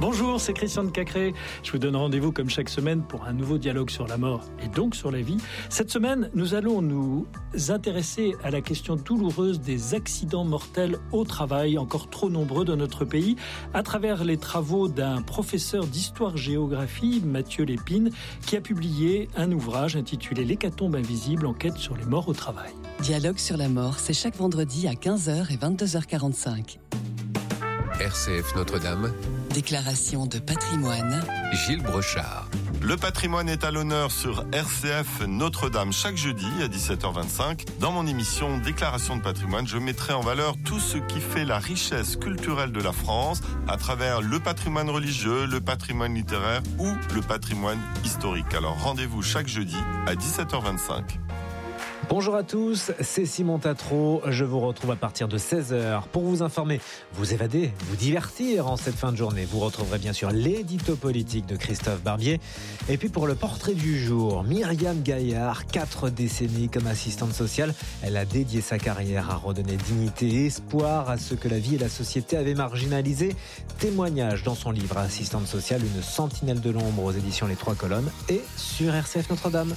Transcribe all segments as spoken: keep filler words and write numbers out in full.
Bonjour, c'est Christian de Cacré. Je vous donne rendez-vous comme chaque semaine pour un nouveau dialogue sur la mort et donc sur la vie. Cette semaine, nous allons nous intéresser à la question douloureuse des accidents mortels au travail, encore trop nombreux dans notre pays, à travers les travaux d'un professeur d'histoire-géographie, Mathieu Lépine, qui a publié un ouvrage intitulé « L'hécatombe invisible, enquête sur les morts au travail ». Dialogue sur la mort, c'est chaque vendredi à quinze heures et vingt-deux heures quarante-cinq. R C F Notre-Dame. Déclaration de patrimoine. Gilles Brochard. Le patrimoine est à l'honneur sur R C F Notre-Dame chaque jeudi à dix-sept heures vingt-cinq. Dans mon émission Déclaration de patrimoine, je mettrai en valeur tout ce qui fait la richesse culturelle de la France à travers le patrimoine religieux, le patrimoine littéraire ou le patrimoine historique. Alors rendez-vous chaque jeudi à dix-sept heures vingt-cinq. Bonjour à tous, c'est Simon Tatro. Je vous retrouve à partir de seize heures pour vous informer, vous évader, vous divertir en cette fin de journée. Vous retrouverez bien sûr l'édito politique de Christophe Barbier. Et puis pour le portrait du jour, Myriam Gaillard, quatre décennies comme assistante sociale. Elle a dédié sa carrière à redonner dignité et espoir à ceux que la vie et la société avaient marginalisés. Témoignage dans son livre Assistante sociale, une sentinelle de l'ombre aux éditions Les Trois Colonnes et sur R C F Notre-Dame.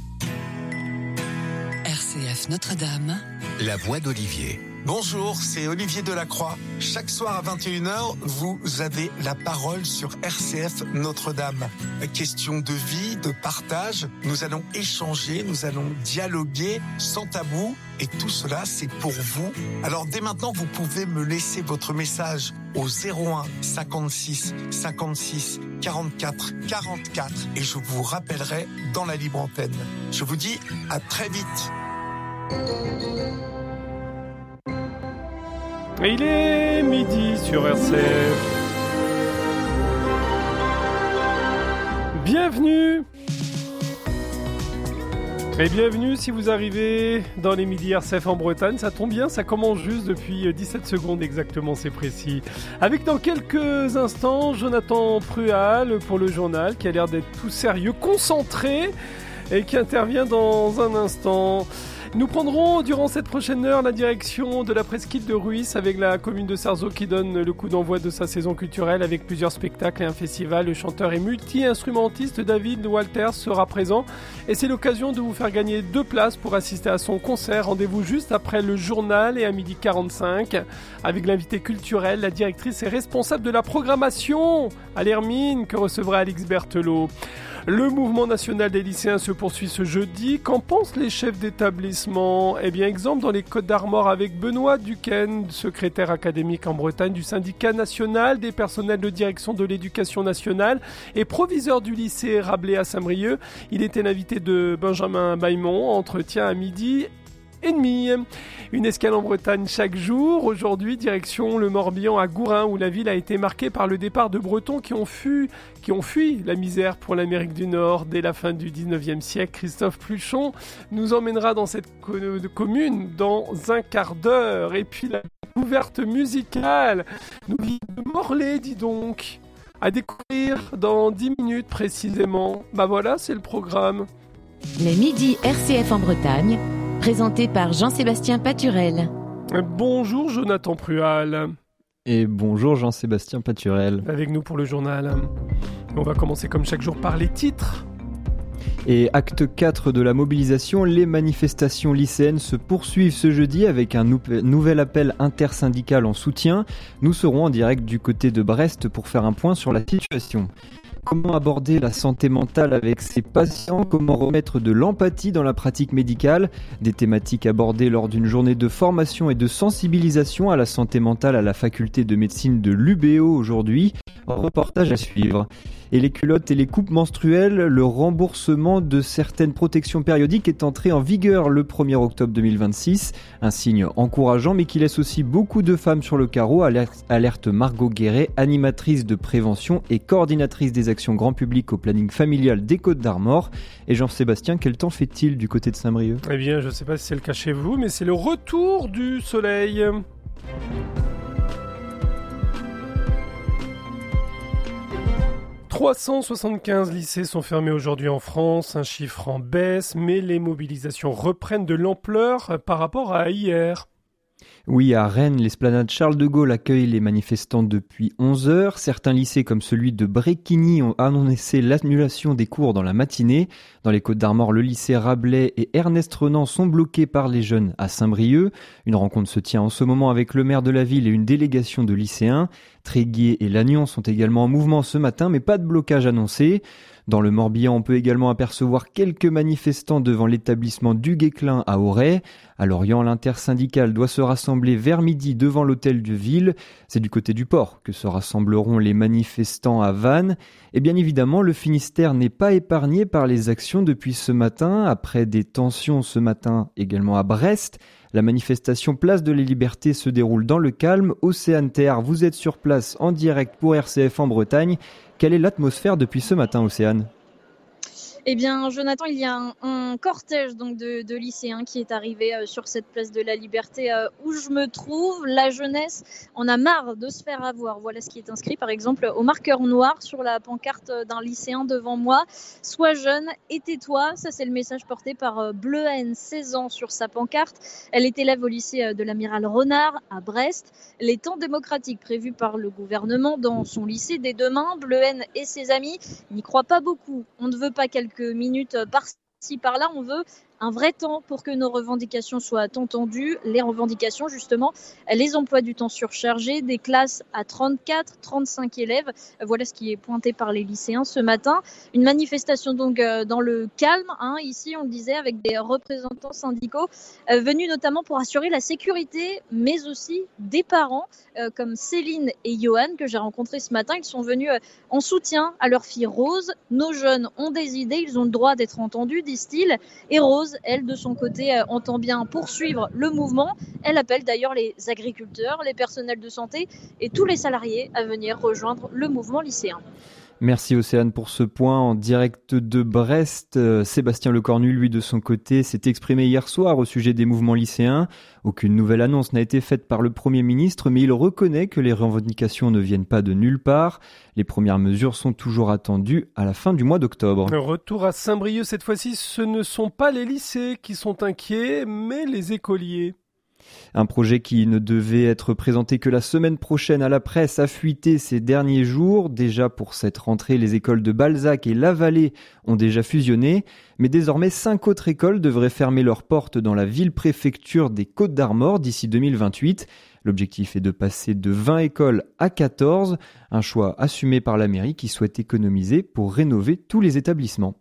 R C F Notre-Dame. La voix d'Olivier. Bonjour, c'est Olivier Delacroix. Chaque soir à vingt et une heures, vous avez la parole sur R C F Notre-Dame. Question de vie, de partage. Nous allons échanger, nous allons dialoguer sans tabou. Et tout cela, c'est pour vous. Alors dès maintenant, vous pouvez me laisser votre message au zéro un cinquante-six cinquante-six quarante-quatre quarante-quatre et je vous rappellerai dans la libre antenne. Je vous dis à très vite. Il est midi sur R C F. Bienvenue. Et bienvenue si vous arrivez dans les midis R C F en Bretagne. Ça tombe bien, ça commence juste depuis dix-sept secondes exactement, c'est précis. Avec dans quelques instants, Jonathan Prual pour le journal qui a l'air d'être tout sérieux, concentré et qui intervient dans un instant. Nous prendrons durant cette prochaine heure la direction de la presqu'île de Ruisse avec la commune de Sarzeau qui donne le coup d'envoi de sa saison culturelle avec plusieurs spectacles et un festival. Le chanteur et multi-instrumentiste David Walters sera présent et c'est l'occasion de vous faire gagner deux places pour assister à son concert. Rendez-vous juste après le journal et à midi quarante-cinq avec l'invité culturel, la directrice et responsable de la programmation à l'Hermine que recevra Alix Berthelot. Le mouvement national des lycéens se poursuit ce jeudi. Qu'en pensent les chefs d'établissement ? Eh bien, exemple dans les Côtes-d'Armor avec Benoît Duquesne, secrétaire académique en Bretagne du syndicat national des personnels de direction de l'éducation nationale et proviseur du lycée Rabelais à Saint-Brieuc. Il était l'invité de Benjamin Bailmont. Entretien à midi et demi. Une escale en Bretagne chaque jour. Aujourd'hui, direction le Morbihan à Gourin, où la ville a été marquée par le départ de Bretons qui ont fui, qui ont fui la misère pour l'Amérique du Nord dès la fin du dix-neuvième siècle. Christophe Pluchon nous emmènera dans cette co- commune dans un quart d'heure. Et puis la découverte musicale nous vient de Morlaix, dis donc. À découvrir dans dix minutes précisément. Bah voilà, c'est le programme. Les midis R C F en Bretagne, présenté par Jean-Sébastien Paturel. Bonjour Jonathan Prual. Et bonjour Jean-Sébastien Paturel. Avec nous pour le journal. On va commencer comme chaque jour par les titres. Et acte quatre de la mobilisation, les manifestations lycéennes se poursuivent ce jeudi avec un nou- nouvel appel intersyndical en soutien. Nous serons en direct du côté de Brest pour faire un point sur la situation. Comment aborder la santé mentale avec ses patients ? Comment remettre de l'empathie dans la pratique médicale ? Des thématiques abordées lors d'une journée de formation et de sensibilisation à la santé mentale à la faculté de médecine de l'U B O aujourd'hui. Reportage à suivre. Et les culottes et les coupes menstruelles, le remboursement de certaines protections périodiques est entré en vigueur le premier octobre deux mille vingt-six. Un signe encourageant mais qui laisse aussi beaucoup de femmes sur le carreau, alerte, alerte Margot Guéret, animatrice de prévention et coordinatrice des actions grand public au planning familial des Côtes-d'Armor. Et Jean-Sébastien, quel temps fait-il du côté de Saint-Brieuc ? Eh bien, je ne sais pas si c'est le cas chez vous, mais c'est le retour du soleil. trois cent soixante-quinze lycées sont fermés aujourd'hui en France, un chiffre en baisse, mais les mobilisations reprennent de l'ampleur par rapport à hier. Oui, à Rennes, l'esplanade Charles de Gaulle accueille les manifestants depuis onze heures. Certains lycées, comme celui de Bréquigny, ont annoncé l'annulation des cours dans la matinée. Dans les Côtes-d'Armor, le lycée Rabelais et Ernest Renan sont bloqués par les jeunes à Saint-Brieuc. Une rencontre se tient en ce moment avec le maire de la ville et une délégation de lycéens. Tréguier et Lannion sont également en mouvement ce matin, mais pas de blocage annoncé. Dans le Morbihan, on peut également apercevoir quelques manifestants devant l'établissement du Guesclin à Auray. À Lorient, l'intersyndicale doit se rassembler vers midi devant l'hôtel de ville. C'est du côté du port que se rassembleront les manifestants à Vannes. Et bien évidemment, le Finistère n'est pas épargné par les actions depuis ce matin. Après des tensions ce matin également à Brest, la manifestation Place de la Liberté se déroule dans le calme. Océane Théard, vous êtes sur place en direct pour R C F en Bretagne. Quelle est l'atmosphère depuis ce matin, Océane ? Eh bien, Jonathan, il y a un, un cortège donc de, de lycéens qui est arrivé euh, sur cette place de la Liberté euh, où je me trouve. La jeunesse en a marre de se faire avoir. Voilà ce qui est inscrit, par exemple, au marqueur noir sur la pancarte d'un lycéen devant moi. Sois jeune et tais-toi. Ça, c'est le message porté par euh, Bleuhen, seize ans, sur sa pancarte. Elle est élève au lycée euh, de l'Amiral Renard à Brest. Les temps démocratiques prévus par le gouvernement dans son lycée dès demain, Bleuhen et ses amis n'y croient pas beaucoup. On ne veut pas quelques minutes par-ci par-là, on veut un vrai temps pour que nos revendications soient entendues. Les revendications, justement, les emplois du temps surchargés, des classes à trente-quatre, trente-cinq élèves. Voilà ce qui est pointé par les lycéens ce matin. Une manifestation donc euh, dans le calme, hein, ici on le disait, avec des représentants syndicaux euh, venus notamment pour assurer la sécurité, mais aussi des parents euh, comme Céline et Johan que j'ai rencontrés ce matin. Ils sont venus euh, en soutien à leur fille Rose. Nos jeunes ont des idées, ils ont le droit d'être entendus, disent-ils. Et Rose, elle, de son côté, euh, entend bien poursuivre le mouvement. Elle appelle d'ailleurs les agriculteurs, les personnels de santé et tous les salariés à venir rejoindre le mouvement lycéen. Merci Océane pour ce point en direct de Brest. Euh, Sébastien Lecornu, lui de son côté, s'est exprimé hier soir au sujet des mouvements lycéens. Aucune nouvelle annonce n'a été faite par le Premier ministre, mais il reconnaît que les revendications ne viennent pas de nulle part. Les premières mesures sont toujours attendues à la fin du mois d'octobre. Retour à Saint-Brieuc cette fois-ci, ce ne sont pas les lycées qui sont inquiets, mais les écoliers. Un projet qui ne devait être présenté que la semaine prochaine à la presse a fuité ces derniers jours. Déjà pour cette rentrée, les écoles de Balzac et La Vallée ont déjà fusionné. Mais désormais, cinq autres écoles devraient fermer leurs portes dans la ville-préfecture des Côtes-d'Armor d'ici deux mille vingt-huit. L'objectif est de passer de vingt écoles à quatorze. Un choix assumé par la mairie qui souhaite économiser pour rénover tous les établissements.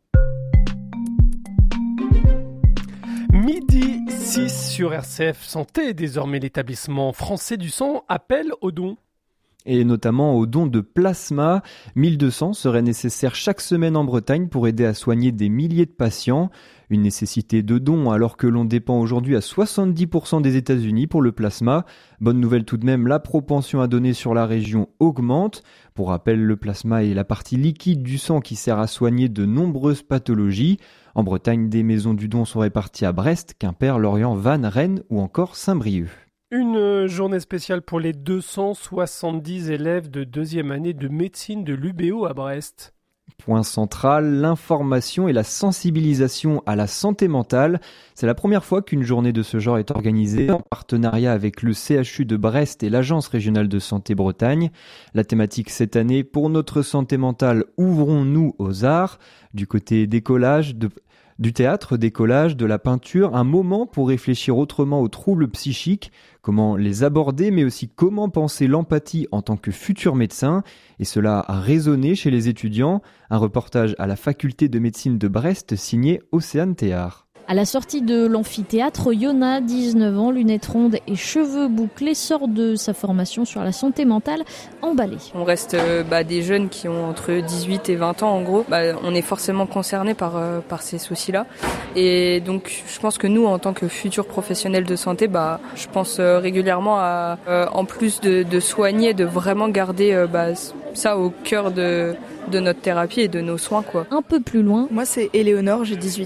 Midi six sur R C F Santé, désormais l'établissement français du sang appelle aux dons. Et notamment aux dons de plasma. mille deux cents seraient nécessaires chaque semaine en Bretagne pour aider à soigner des milliers de patients. Une nécessité de dons alors que l'on dépend aujourd'hui à soixante-dix pour cent des États-Unis pour le plasma. Bonne nouvelle tout de même, la propension à donner sur la région augmente. Pour rappel, le plasma est la partie liquide du sang qui sert à soigner de nombreuses pathologies. En Bretagne, des maisons du don sont réparties à Brest, Quimper, Lorient, Vannes, Rennes ou encore Saint-Brieuc. Une journée spéciale pour les deux cent soixante-dix élèves de deuxième année de médecine de l'U B O à Brest. Point central, l'information et la sensibilisation à la santé mentale. C'est la première fois qu'une journée de ce genre est organisée en partenariat avec le C H U de Brest et l'Agence régionale de santé Bretagne. La thématique cette année, pour notre santé mentale, ouvrons-nous aux arts. Du côté des collages, de... Du théâtre, des collages, de la peinture, un moment pour réfléchir autrement aux troubles psychiques, comment les aborder, mais aussi comment penser l'empathie en tant que futur médecin. Et cela a résonné chez les étudiants. Un reportage à la faculté de médecine de Brest signé Océane Théard. À la sortie de l'amphithéâtre, Yona, dix-neuf ans, lunettes rondes et cheveux bouclés, sort de sa formation sur la santé mentale emballée. On reste euh, bah, des jeunes qui ont entre dix-huit et vingt ans en gros. Bah, on est forcément concernés par, euh, par ces soucis-là. Et donc je pense que nous, en tant que futurs professionnels de santé, bah, je pense euh, régulièrement à, euh, en plus de, de soigner, de vraiment garder euh, bah, ça au cœur de, de notre thérapie et de nos soins, quoi. Un peu plus loin. Moi c'est Éléonore, j'ai dix-huit ans.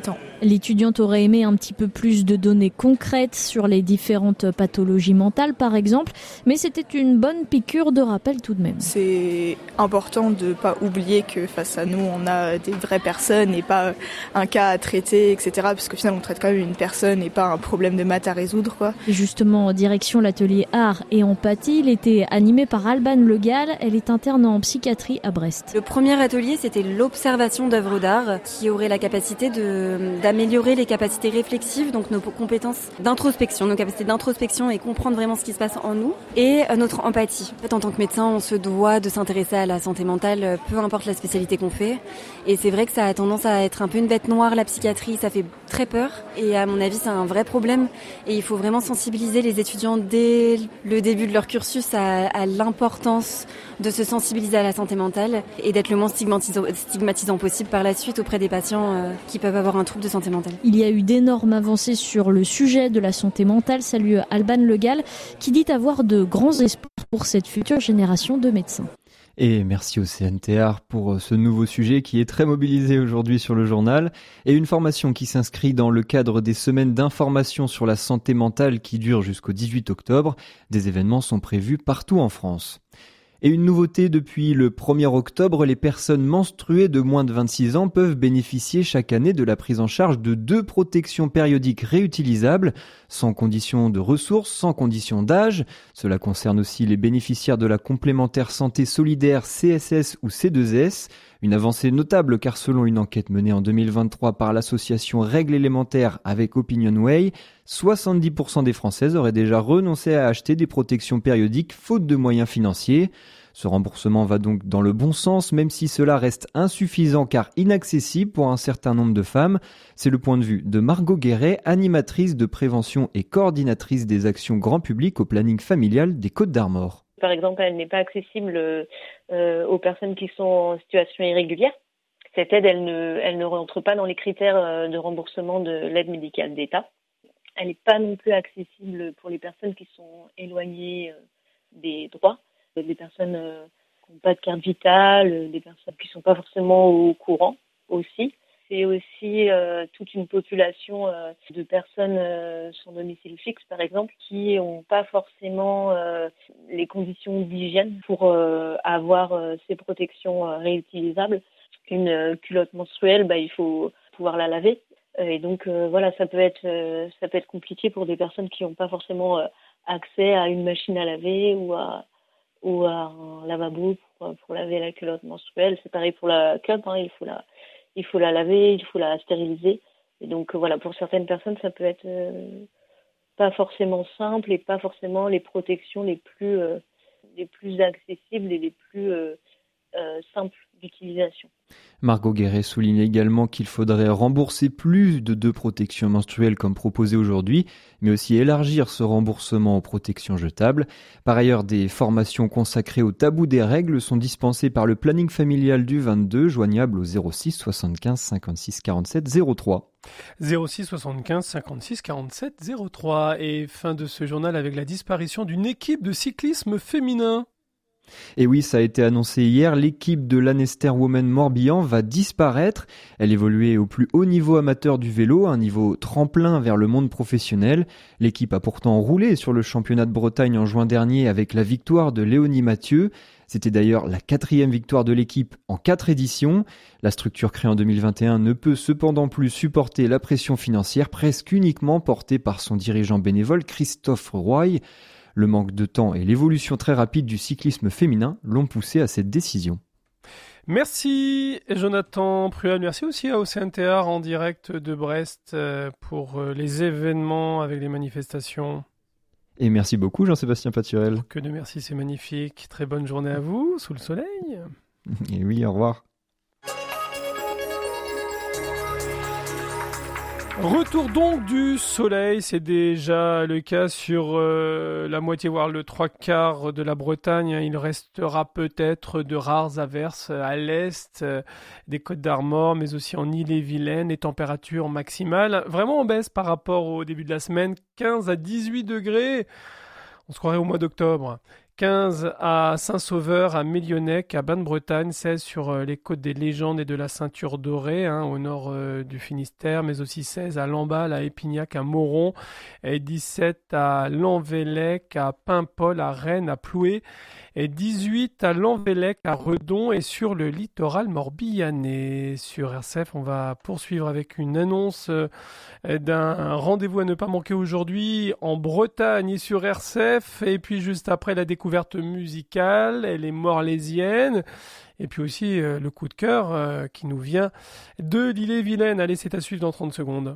L'étudiante aurait aimé un petit peu plus de données concrètes sur les différentes pathologies mentales, par exemple, mais c'était une bonne piqûre de rappel tout de même. C'est important de ne pas oublier que face à nous, on a des vraies personnes et pas un cas à traiter, et cetera. Parce qu'au final, on traite quand même une personne et pas un problème de maths à résoudre, quoi. Et justement, en direction l'atelier art et empathie, il était animé par Alban Le Gall. Elle est interne en psychiatrie à Brest. Le premier atelier, c'était l'observation d'œuvres d'art qui aurait la capacité de, d'améliorer les capacités réflexives, donc nos compétences d'introspection, nos capacités d'introspection et comprendre vraiment ce qui se passe en nous, et notre empathie. En fait, en tant que médecin, on se doit de s'intéresser à la santé mentale, peu importe la spécialité qu'on fait. Et c'est vrai que ça a tendance à être un peu une bête noire, la psychiatrie, ça fait très peur. Et à mon avis, c'est un vrai problème. Et il faut vraiment sensibiliser les étudiants dès le début de leur cursus à, à l'importance de se sensibiliser à la santé mentale et d'être le moins stigmatisant, stigmatisant possible par la suite auprès des patients euh, qui peuvent avoir un trouble de santé mentale. Il y a eu d'énormes avancées sur le sujet de la santé mentale. Salue Alban Le Gall, qui dit avoir de grands espoirs pour cette future génération de médecins. Et merci au C N T A R pour ce nouveau sujet qui est très mobilisé aujourd'hui sur le journal, et une formation qui s'inscrit dans le cadre des semaines d'information sur la santé mentale qui durent jusqu'au dix-huit octobre. Des événements sont prévus partout en France. Et une nouveauté depuis le premier octobre, les personnes menstruées de moins de vingt-six ans peuvent bénéficier chaque année de la prise en charge de deux protections périodiques réutilisables, sans condition de ressources, sans condition d'âge. Cela concerne aussi les bénéficiaires de la complémentaire santé solidaire C S S ou C deux S. Une avancée notable car selon une enquête menée en deux mille vingt-trois par l'association Règles élémentaires avec Opinionway, soixante-dix pour cent des Françaises auraient déjà renoncé à acheter des protections périodiques faute de moyens financiers. Ce remboursement va donc dans le bon sens, même si cela reste insuffisant car inaccessible pour un certain nombre de femmes. C'est le point de vue de Margot Guéret, animatrice de prévention et coordinatrice des actions grand public au planning familial des Côtes-d'Armor. Par exemple, elle n'est pas accessible euh, aux personnes qui sont en situation irrégulière. Cette aide, elle ne, elle ne rentre pas dans les critères de remboursement de l'aide médicale d'État. Elle n'est pas non plus accessible pour les personnes qui sont éloignées des droits, des personnes euh, qui n'ont pas de carte vitale, des personnes qui ne sont pas forcément au courant aussi. C'est aussi euh, toute une population euh, de personnes euh, sans domicile fixe, par exemple, qui n'ont pas forcément euh, les conditions d'hygiène pour euh, avoir euh, ces protections euh, réutilisables. Une euh, culotte menstruelle, bah, il faut pouvoir la laver. Et donc euh, voilà, ça peut être euh, ça peut être compliqué pour des personnes qui n'ont pas forcément euh, accès à une machine à laver ou à ou à un lavabo pour, pour laver la culotte menstruelle. C'est pareil pour la cup, hein, il faut la il faut la laver, il faut la stériliser. Et donc euh, voilà, pour certaines personnes, ça peut être euh, pas forcément simple et pas forcément les protections les plus euh, les plus accessibles et les plus euh, euh, simples d'utilisation. Margot Guéret souligne également qu'il faudrait rembourser plus de deux protections menstruelles comme proposé aujourd'hui, mais aussi élargir ce remboursement aux protections jetables. Par ailleurs, des formations consacrées au tabou des règles sont dispensées par le planning familial du vingt-deux, joignable au zéro six soixante-quinze cinquante-six quarante-sept zéro trois. zéro six soixante-quinze cinquante-six quarante-sept zéro trois. Et fin de ce journal avec la disparition d'une équipe de cyclisme féminin. Et oui, ça a été annoncé hier, l'équipe de l'Annester Women Morbihan va disparaître. Elle évoluait au plus haut niveau amateur du vélo, un niveau tremplin vers le monde professionnel. L'équipe a pourtant roulé sur le championnat de Bretagne en juin dernier avec la victoire de Léonie Mathieu. C'était d'ailleurs la quatrième victoire de l'équipe en quatre éditions. La structure créée en deux mille vingt et un ne peut cependant plus supporter la pression financière presque uniquement portée par son dirigeant bénévole Christophe Roy. Le manque de temps et l'évolution très rapide du cyclisme féminin l'ont poussé à cette décision. Merci Jonathan Prual, merci aussi à O C N T A R en direct de Brest pour les événements avec les manifestations. Et merci beaucoup Jean-Sébastien Paturel. Que de merci, c'est magnifique. Très bonne journée à vous, sous le soleil. Et oui, au revoir. Retour donc du soleil, c'est déjà le cas sur euh, la moitié, voire le trois quarts de la Bretagne. Il restera peut-être de rares averses à l'est euh, des Côtes-d'Armor, mais aussi en Ille-et-Vilaine. Les températures maximales vraiment en baisse par rapport au début de la semaine, quinze à dix-huit degrés. On se croirait au mois d'octobre. quinze à Saint-Sauveur, à Mélionnec, à Bain-de-Bretagne, seize sur les côtes des Légendes et de la Ceinture Dorée, hein, au nord euh, du Finistère, mais aussi seize à Lamballe, à Épignac, à Moron, et dix-sept à Lanvellec, à Paimpol, à Rennes, à Ploué, et dix-huit à Lanvellec, à Redon et sur le littoral morbihanais. Sur R C F, on va poursuivre avec une annonce euh, d'un rendez-vous à ne pas manquer aujourd'hui en Bretagne sur R C F, et puis juste après la découverte musicale, elle est morlaisienne, et puis aussi euh, le coup de cœur euh, qui nous vient de l'Ille-et-Vilaine. Allez, c'est à suivre dans trente secondes.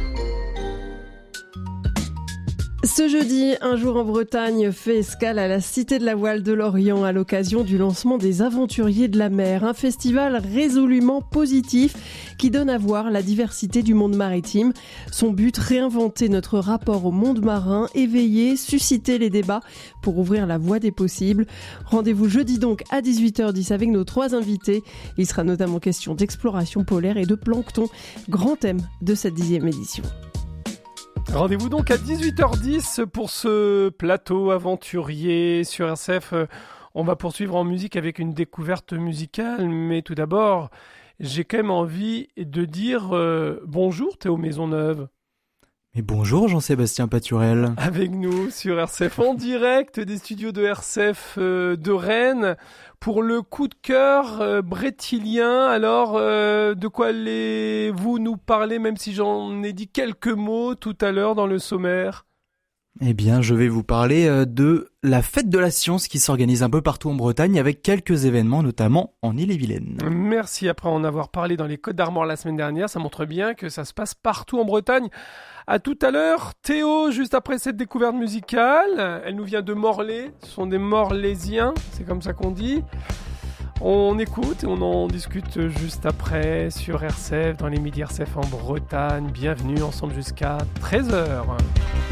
Ce jeudi, Un jour en Bretagne fait escale à la Cité de la Voile de Lorient à l'occasion du lancement des Aventuriers de la Mer, un festival résolument positif qui donne à voir la diversité du monde maritime. Son but, réinventer notre rapport au monde marin, éveiller, susciter les débats pour ouvrir la voie des possibles. Rendez-vous jeudi donc à dix-huit heures dix avec nos trois invités. Il sera notamment question d'exploration polaire et de plancton, grand thème de cette dixième édition. Rendez-vous donc à dix-huit heures dix pour ce plateau aventurier sur R C F. On va poursuivre en musique avec une découverte musicale, mais tout d'abord, j'ai quand même envie de dire euh, bonjour Théo Maisonneuve. Mais bonjour Jean-Sébastien Paturel. Avec nous sur R C F en direct des studios de R C F euh, de Rennes pour le coup de cœur euh, brétilien. Alors, euh, de quoi allez-vous nous parler, même si j'en ai dit quelques mots tout à l'heure dans le sommaire ? Eh bien, je vais vous parler euh, de la fête de la science qui s'organise un peu partout en Bretagne avec quelques événements, notamment en Ille-et-Vilaine. Merci, après en avoir parlé dans les Côtes d'Armor la semaine dernière, ça montre bien que ça se passe partout en Bretagne. À tout à l'heure, Théo, juste après cette découverte musicale, elle nous vient de Morlaix, ce sont des Morlaisiens, c'est comme ça qu'on dit. On écoute et on en discute juste après sur R C F, dans les midis R C F en Bretagne. Bienvenue ensemble jusqu'à treize heures.